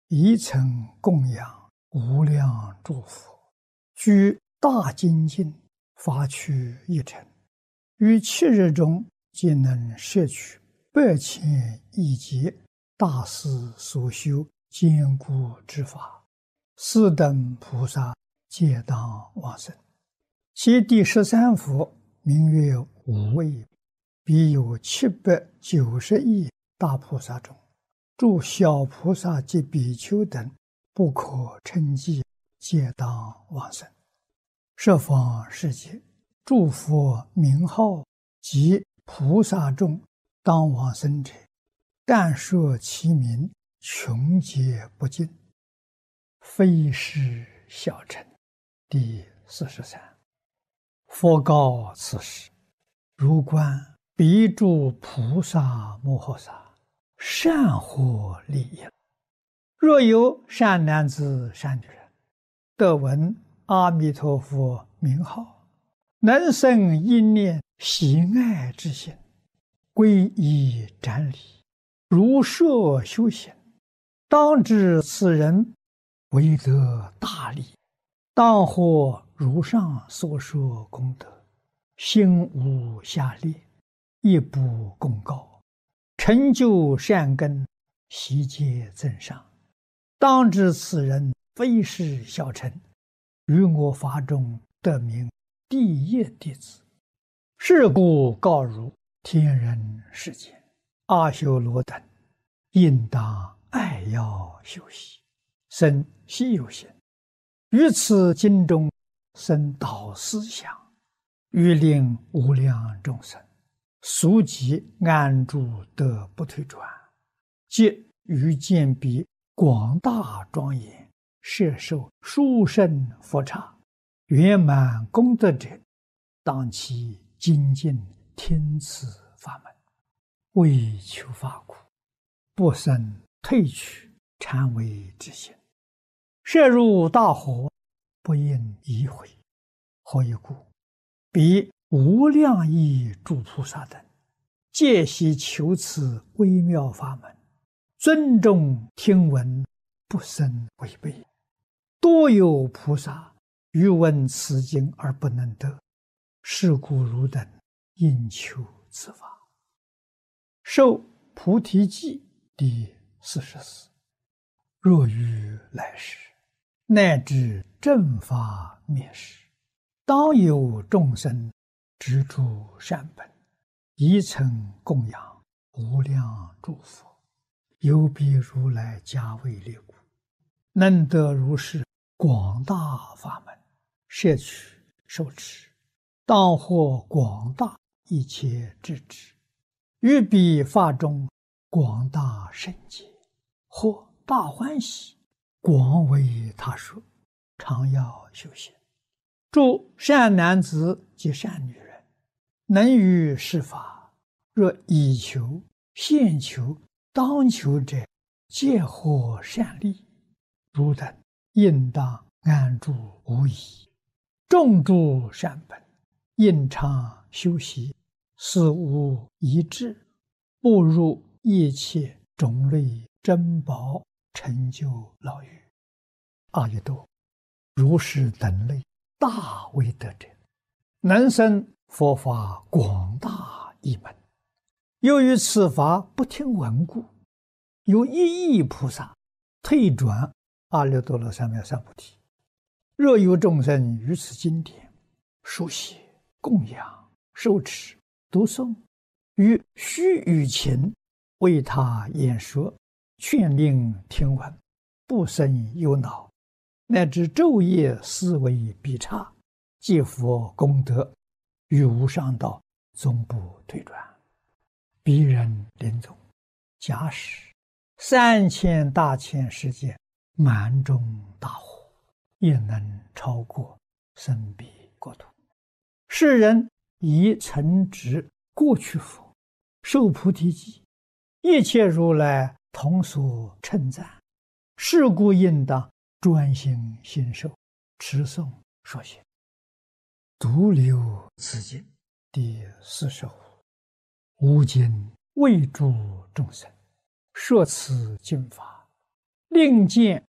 一层供养无量诸佛，居大精进，发去一尘，于7日中皆能摄取8,000亿劫大师所修坚固之法，四等菩萨皆当往生。其第13佛名曰无畏，彼有790亿大菩萨中，诸小菩萨及比丘等不可称计，皆当往生。十方世界诸佛名号及菩萨众当往生者，但说其名，穷劫不尽，非是小乘。第43。佛告此时：如观彼诸菩萨摩诃萨，善获利益。若有善男子善女人，得闻阿弥陀佛名号，能生一念喜爱之心，皈依瞻礼，如设修行，当知此人为得大利，当获如上所说功德，心无下劣，亦不共高，成就善根，悉皆增上。当知此人非是小乘，于我法中得名第一弟子。是故告汝天人世间阿修罗等，应当爱要修习，生希有心，于此经中生导思想，欲令无量众生速即安住得不退转，即于见彼广大庄严，摄受殊胜佛刹，圆满功德者，当其精进听此法门，为求法苦，不生退去谄媚之心，摄入大火，不应移回。何以故？彼无量亿诸菩萨等，皆悉求此微妙法门，尊重听闻，不生违背。多有菩萨欲闻此经而不能得，是故汝等应求此法。受菩提记第44。若于来世，乃至正法灭世，当有众生执著善本，一曾供养无量诸佛，有彼如来加为列故，能得如是广大法门，摄取受持，当获广大一切智智，于彼法中广大圣解，或大欢喜，广为他说，常要修行。诸善男子及善女人，能于是法，若以求、现求、当求者，皆获善利。汝等应当安住无疑，种诸善本，应常修习，死无一致，步入一切种类珍宝，成就牢狱。阿逸多，如是等类大威德者，能生佛法广大一门。由于此法不听闻故，有1亿菩萨退转阿耨多罗三藐三菩提。若有众生于此经典书写、供养、受持、读诵，于须臾前为他演说，劝令听闻，不生忧恼，乃至昼夜思维必差，皆佛功德，于无上道终不退转。彼人临终，假使3000大千世界满中大火，也能超过生彼国土。世人以曾执过去佛，受菩提记，一切如来同所称赞。是故应当专心信受，持诵说行。独留此经第45。吾今为诸众生说此经法， 另见